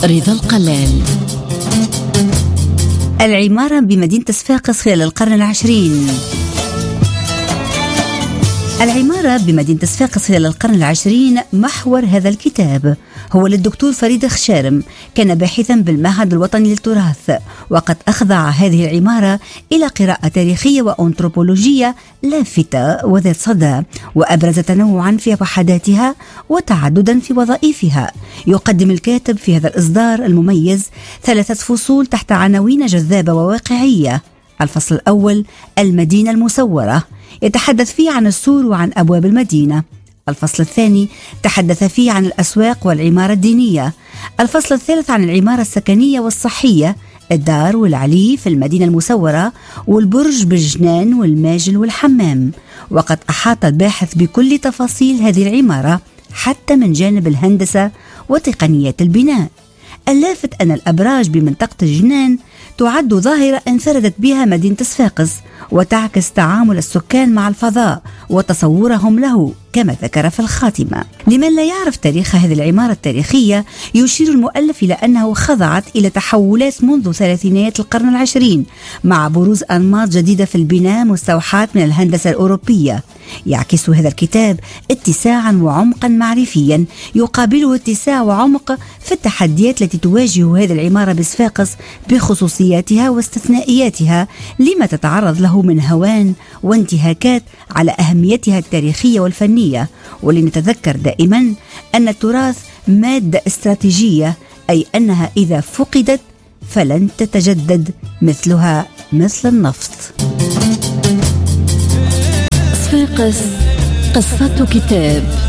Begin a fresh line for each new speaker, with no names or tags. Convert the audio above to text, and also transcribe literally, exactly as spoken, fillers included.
رضا القلال.
العمارة بمدينة صفاقس خلال القرن العشرين. العمارة بمدينة صفاقس خلال القرن العشرين محور هذا الكتاب هو للدكتور فريد خشارم، كان باحثا بالمعهد الوطني للتراث، وقد أخضع هذه العمارة إلى قراءة تاريخية وأنثروبولوجية لافتة وذات صدى، وأبرز تنوعا في وحداتها وتعددا في وظائفها. يقدم الكاتب في هذا الإصدار المميز ثلاثة فصول تحت عناوين جذابة وواقعية. الفصل الأول المدينة المسورة، يتحدث فيه عن السور وعن أبواب المدينة. الفصل الثاني تحدث فيه عن الأسواق والعمارة الدينية. الفصل الثالث عن العمارة السكنية والصحية، الدار والعلي في المدينة المسورة، والبرج بالجنان والماجل والحمام. وقد أحاط الباحث بكل تفاصيل هذه العمارة حتى من جانب الهندسة وتقنيات البناء. اللافت أن الأبراج بمنطقة الجنان تعد ظاهرة انفردت بها مدينة صفاقس، وتعكس تعامل السكان مع الفضاء وتصورهم له كما ذكر في الخاتمة. لمن لا يعرف تاريخ هذه العمارة التاريخية، يشير المؤلف إلى أنه خضعت إلى تحولات منذ ثلاثينيات القرن العشرين مع بروز أنماط جديدة في البناء مستوحاة من الهندسة الأوروبية. يعكس هذا الكتاب اتساعا وعمقا معرفيا يقابله اتساع وعمق في التحديات التي تواجه هذه العمارة بصفاقس بخصوصياتها واستثنائياتها لما تتعرض له من هوان وانتهاكات على أهميتها التاريخية والفنية. ولنتذكر دائما أن التراث مادة استراتيجية، أي أنها إذا فقدت فلن تتجدد مثلها مثل النفط.
صفاقس قصة كتاب.